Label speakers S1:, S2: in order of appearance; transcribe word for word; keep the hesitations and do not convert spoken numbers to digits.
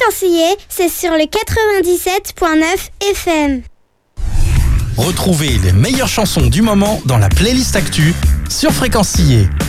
S1: Fréquencier, c'est sur le quatre-vingt-dix-sept point neuf F M.
S2: Retrouvez les meilleures chansons du moment dans la playlist Actu sur Fréquencier.